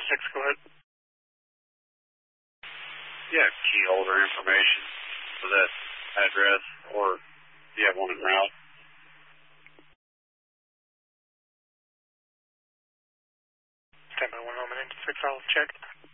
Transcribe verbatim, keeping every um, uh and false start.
six, go ahead. Yeah, key holder information for that address, or do you have one en route? Stand by one moment, six, I'll check.